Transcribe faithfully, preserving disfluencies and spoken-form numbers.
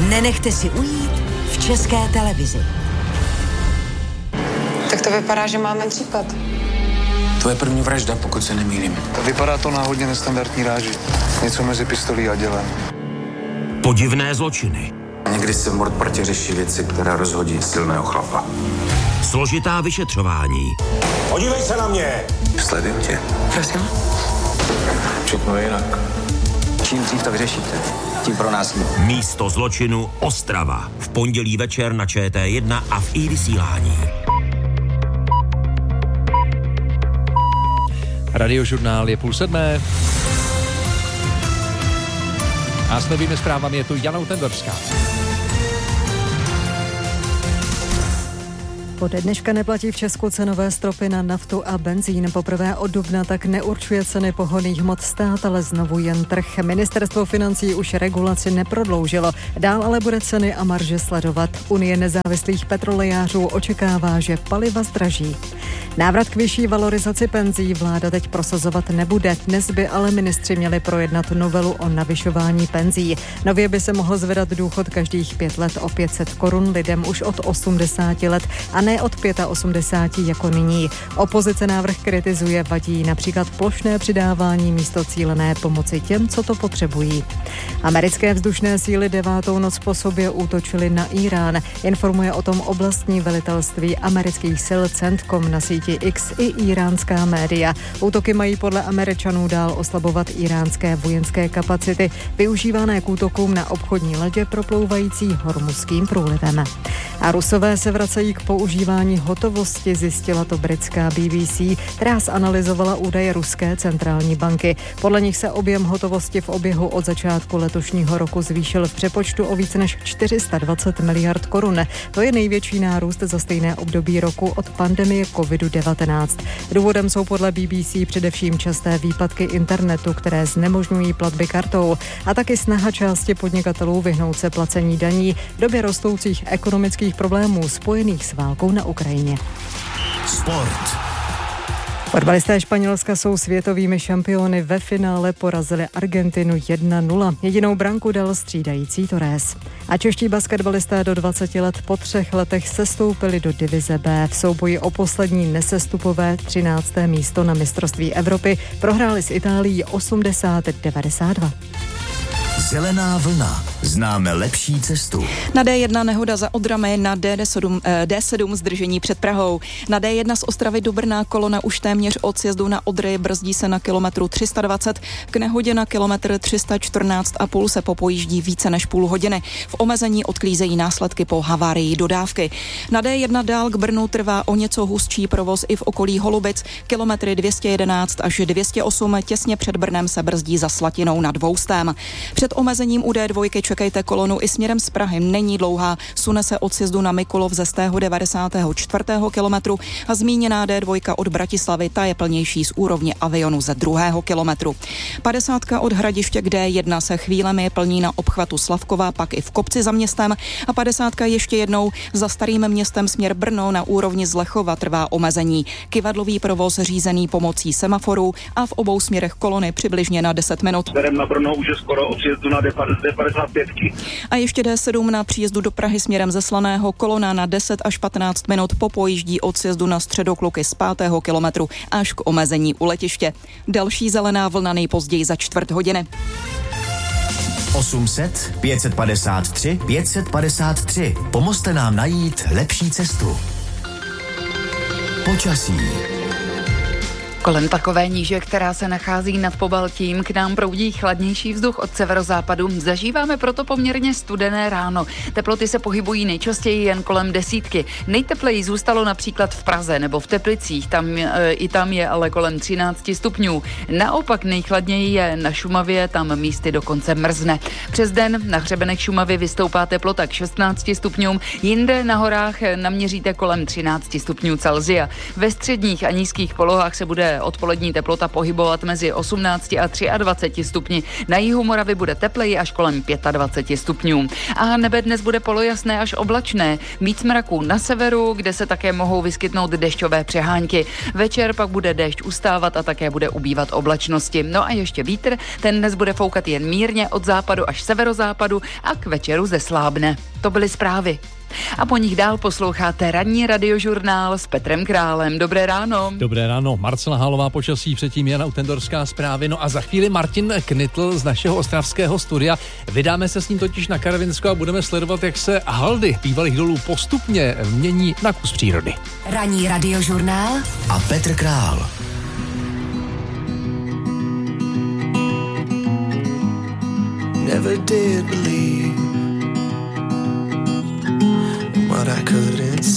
Nenechte si ujít v České televizi. Tak to vypadá, že máme případ. To je první vražda, pokud se nemýlím. Vypadá to na hodně nestandardní ráži. Něco mezi pistolí a dělem. Podivné zločiny. Někdy se v mordpartě řeší věci, které rozhodí silného chlapa. Složitá vyšetřování. Podívej se na mě! Sleduju tě. Prosím? Všechno je jinak. Čím dřív to vyřešíte, tím pro nás líp. Místo zločinu Ostrava. V pondělí večer na Č T jedna a v iVysílání. Radiožurnál je půl sedmé. A s novými zprávami je tu Jana Utendorská. Ode dneška neplatí v Česku cenové stropy na naftu a benzín. Poprvé od dubna tak neurčuje ceny pohonných hmot stát, ale znovu jen trh. Ministerstvo financí už regulaci neprodloužilo. Dál ale bude ceny a marže sledovat. Unie nezávislých petrolejářů očekává, že paliva zdraží. Návrat k vyšší valorizaci penzí vláda teď prosazovat nebude. Dnes by ale ministři měli projednat novelu o navyšování penzí. Nově by se mohl zvedat důchod každých pět let o pět set korun lidem už od osmdesáti let a ne od osmdesáti pěti jako nyní. Opozice návrh kritizuje, vadí například plošné přidávání místo cílené pomoci těm, co to potřebují. Americké vzdušné síly devátou noc po sobě útočily na Irán. Informuje o tom oblastní velitelství amerických sil Centcom na síti X i iránská média. Útoky mají podle Američanů dál oslabovat iránské vojenské kapacity, využívané k útokům na obchodní lodě proplouvající Hormuzským průlivem. A Rusové se vracejí k používání hotovosti, zjistila to britská B B C, která zanalyzovala údaje ruské centrální banky. Podle nich se objem hotovosti v oběhu od začátku letošního roku zvýšil v přepočtu o více než čtyři sta dvacet miliard korun. To je největší nárůst za stejné období roku od pandemie kovidu devatenáct. Důvodem jsou podle B B C především časté výpadky internetu, které znemožňují platby kartou, a taky snaha části podnikatelů vyhnout se placení daní v době rostoucích ekonomických problémů spojených s válkou na Ukrajině. Sport. Fotbalisté Španělska jsou světovými šampiony, ve finále porazili Argentinu jedna nula. Jedinou branku dal střídající Torres. A čeští basketbalisté do dvaceti let po třech letech sestoupili do divize B. V souboji o poslední nesestupové třinácté místo na mistrovství Evropy prohráli s Itálií osmdesát devadesát dva. Zelená vlna. Známe lepší cestu. Na D jedna nehoda za Odramy, na D sedm, eh, D sedm zdržení před Prahou. Na D jedna z Ostravy do Brna kolona už téměř od sjezdu na Odry, brzdí se na kilometru tři sta dvacet, k nehodě na kilometr tři sta čtrnáct a půl se popojíždí více než půl hodiny. V omezení odklízejí následky po havárii dodávky. Na D jedna dál k Brnu trvá o něco hustší provoz i v okolí Holubic, kilometry dvě stě jedenáct až dvě stě osm, těsně před Brnem se brzdí za Slatinou nad Dvoustem. Před omezením u D dva čekejte kolonu i směrem z Prahy, není dlouhá, sune se od sjezdu na Mikulov ze stého devadesátého čtvrtého kilometru a zmíněná D dva od Bratislavy, ta je plnější z úrovně Avionu ze druhého kilometru. padesátka od Hradiště k D jedna se chvílemi plní na obchvatu Slavkova, pak i v kopci za městem a padesátka ještě jednou za Starým Městem směr Brno na úrovni Zlechova trvá omezení. Kyvadlový provoz řízený pomocí semaforů a v obou směrech kolony přibližně na deset minut. Směrem na Brno už je skoro od sjezdu na D padesát pět. A ještě D sedm na příjezdu do Prahy směrem ze Slaného, kolona na deset až patnáct minut popojíždí od sjezdu na Středokluky z pátého kilometru až k omezení u letiště. Další zelená vlna nejpozději za čtvrt hodiny. osm set, pět set padesát tři, pět set padesát tři. Pomozte nám najít lepší cestu. Počasí. Kolem takové níže, která se nachází nad Pobaltím, k nám proudí chladnější vzduch od severozápadu. Zažíváme proto poměrně studené ráno. Teploty se pohybují nejčastěji jen kolem desítky. Nejtepleji zůstalo například v Praze nebo v Teplicích, tam e, i tam je ale kolem třináct stupňů. Naopak nejchladněji je na Šumavě, tam místy dokonce mrzne. Přes den na hřebenech Šumavy vystoupá teplota k šestnácti stupňům, jinde na horách naměříte kolem třinácti stupňů Celsia. Ve středních a nízkých polohách se bude bude odpolední teplota pohybovat mezi osmnácti a dvaceti třemi stupni. Na jihu Moravy bude tepleji až kolem dvaceti pěti stupňů. A nebe dnes bude polojasné až oblačné. Víc mraků na severu, kde se také mohou vyskytnout dešťové přehánky. Večer pak bude déšť ustávat a také bude ubývat oblačnosti. No a ještě vítr, ten dnes bude foukat jen mírně od západu až severozápadu a k večeru zeslábne. To byly zprávy. A po nich dál posloucháte ranní radiožurnál s Petrem Králem. Dobré ráno. Dobré ráno. Marcela Hálová počasí, předtím Jana Utendorská zprávy. No a za chvíli Martin Knitl z našeho ostravského studia. Vydáme se s ním totiž na Karvinsko a budeme sledovat, jak se haldy bývalých dolů postupně mění na kus přírody. Ranní radiožurnál a Petr Král. Never did believe